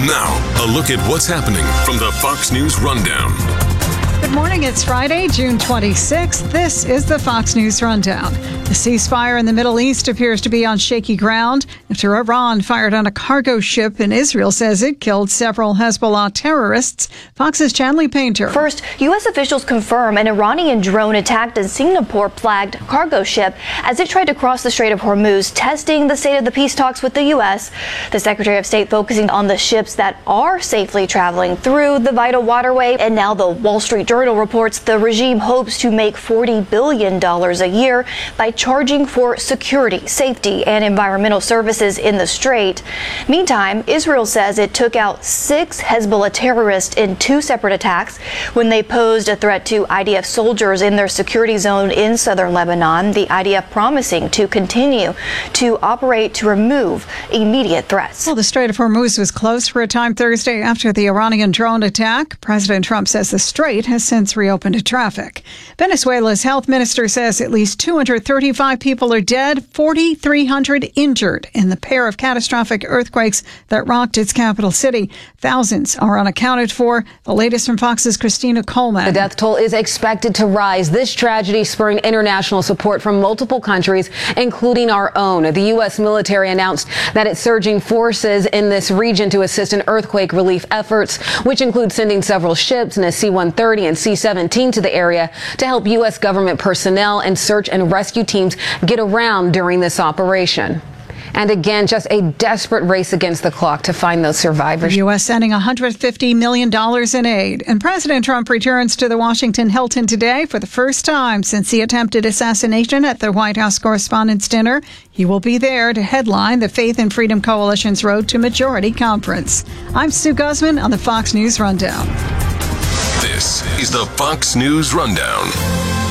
Now, a look at what's happening from the Fox News Rundown. Good morning. It's Friday, June 26th. This is the Fox News Rundown. The ceasefire in the Middle East appears to be on shaky ground after Iran fired on a cargo ship and Israel says it killed several Hezbollah terrorists. Fox's Chanley Painter. First, U.S. officials confirm an Iranian drone attacked a Singapore-flagged cargo ship as it tried to cross the Strait of Hormuz, testing the state of the peace talks with the U.S. The Secretary of State focusing on the ships that are safely traveling through the vital waterway. And now the Wall Street Journal reports the regime hopes to make $40 billion a year by charging for security, safety, and environmental services in the Strait. Meantime, Israel says it took out 6 Hezbollah terrorists in 2 separate attacks when they posed a threat to IDF soldiers in their security zone in southern Lebanon. The IDF promising to continue to operate to remove immediate threats. Well, the Strait of Hormuz was closed for a time Thursday after the Iranian drone attack. President Trump says the Strait has since reopened to traffic. Venezuela's health minister says at least 235 people are dead, 4,300 injured in the pair of catastrophic earthquakes that rocked its capital city. Thousands are unaccounted for. The latest from Fox's Christina Coleman. The death toll is expected to rise. This tragedy spurring international support from multiple countries, including our own. The U.S. military announced that it's surging forces in this region to assist in earthquake relief efforts, which include sending several ships and a C-130 and C-17 to the area to help U.S. government personnel and search and rescue teams get around during this operation. And again, just a desperate race against the clock to find those survivors. The U.S. sending $150 million in aid. And President Trump returns to the Washington Hilton today for the first time since the attempted assassination at the White House Correspondents' Dinner. He will be there to headline the Faith and Freedom Coalition's Road to Majority Conference. I'm Sue Guzman on the Fox News Rundown. This is the Fox News Rundown.